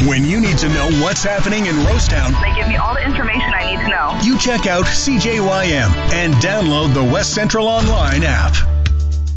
When you need to know what's happening in Rosetown, They give me all the information I need to know. you check out CJYM and download the West Central Online app.